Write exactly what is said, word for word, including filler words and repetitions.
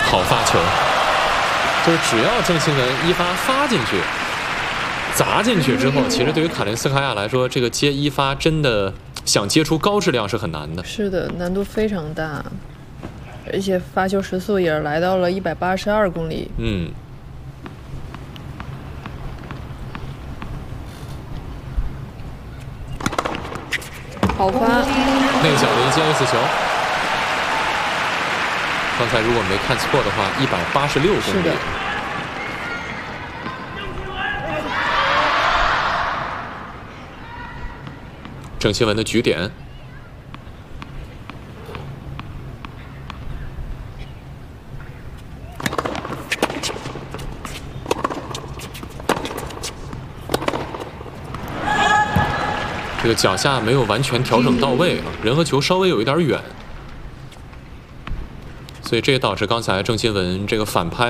好发球，就是只要郑钦文一发发进去。 砸进去之后，其实对于卡林斯卡娅来说，这个接一发真的想接出高质量是很难的。 是的，难度非常大，而且发球时速也来到了一百八十二公里。 嗯。 好发， 内角的一接 ace 球。刚才如果没看错的话，一百八十六公里。 是的。 郑钦文的局点，这个脚下没有完全调整到位啊，人和球稍微有一点远，所以这也导致刚才郑钦文这个反拍。